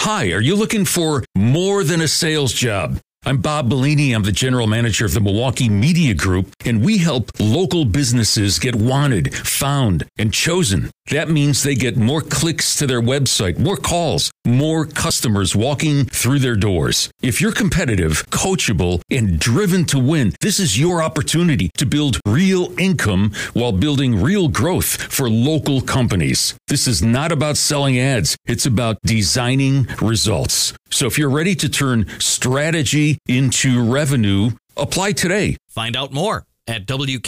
Hi, are you looking for more than a sales job? I'm Bob Bellini. I'm the general manager of the Milwaukee Media Group, and we help local businesses get wanted, found, and chosen. That means they get more clicks to their website, more calls, more customers walking through their doors. If you're competitive, coachable, and driven to win, this is your opportunity to build real income while building real growth for local companies. This is not about selling ads. It's about designing results. So if you're ready to turn strategy into revenue, apply today. Find out more at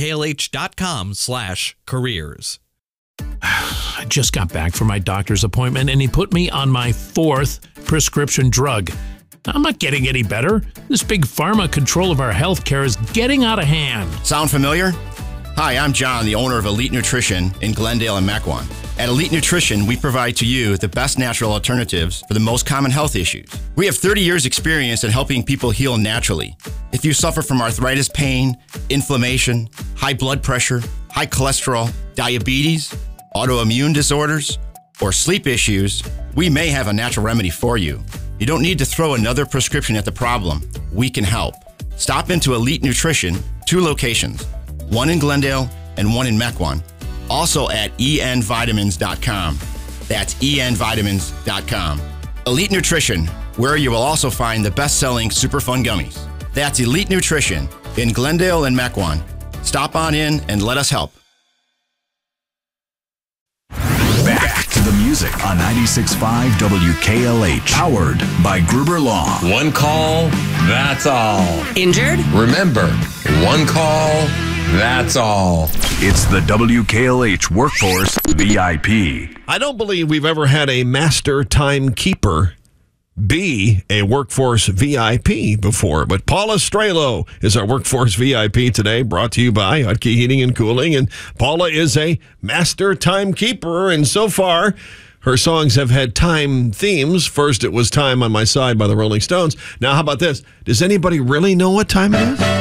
WKLH.com/careers. I just got back from my doctor's appointment and he put me on my 4th prescription drug. I'm not getting any better. This big pharma control of our healthcare is getting out of hand. Sound familiar? Hi, I'm John, the owner of Elite Nutrition in Glendale and Mequon. At Elite Nutrition, we provide to you the best natural alternatives for the most common health issues. We have 30 years experience in helping people heal naturally. If you suffer from arthritis pain, inflammation, high blood pressure, high cholesterol, diabetes, autoimmune disorders, or sleep issues, we may have a natural remedy for you. You don't need to throw another prescription at the problem. We can help. Stop into Elite Nutrition, 2 locations, one in Glendale and one in Mequon. Also at envitamins.com. That's envitamins.com. Elite Nutrition, where you will also find the best-selling Superfund gummies. That's Elite Nutrition in Glendale and Mequon. Stop on in and let us help. Back to the music on 96.5 WKLH. Powered by Gruber Law. One call, that's all. Injured? Remember, one call, that's all. It's the WKLH Workforce VIP. I don't believe we've ever had a master timekeeper be a Workforce VIP before, but Paula Strelo is our Workforce VIP today, brought to you by Hutke Heating and Cooling, and Paula is a master timekeeper, and so far her songs have had time themes. First it was Time on My Side by the Rolling Stones. Now how about this? Does anybody really know what time it is?